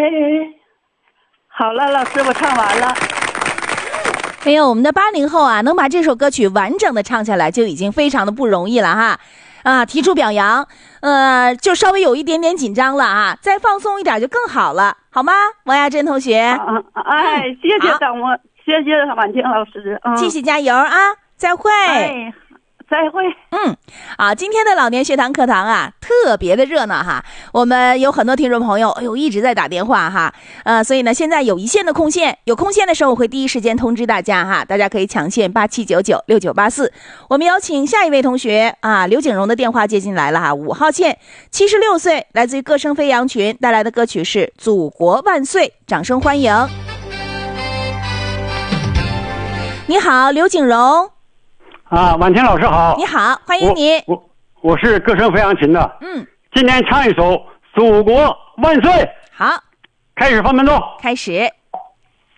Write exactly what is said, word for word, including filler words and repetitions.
好了，老师，我唱完了。 哎呦，我们的八零后啊，能把这首歌曲完整的唱下来，就已经非常的不容易了哈。啊，提出表扬，呃，就稍微有一点点紧张了啊，再放松一点就更好了，好吗？王亚珍同学。 啊，哎，谢谢张我，谢谢婉婷老师，嗯， 继续加油啊！再会。 哎，再会。 嗯，啊，今天的老年学堂课堂啊，特别的热闹哈。我们有很多听众朋友，哎呦，一直在打电话哈。呃，所以呢，现在有一线的空线，有空线的时候，我会第一时间通知大家哈，大家可以抢线八七九九六九八四。我们邀请下一位同学啊，刘景荣的电话接进来了哈，五号线，七十六岁，来自于歌声飞扬群带来的歌曲是《祖国万岁》，掌声欢迎。你好，刘景荣。 啊，婉婷老师好。 你好，欢迎你。 我我我是歌声飞扬群的。 嗯， 今天唱一首《祖国万岁》。 好， 开始放伴奏。 开始。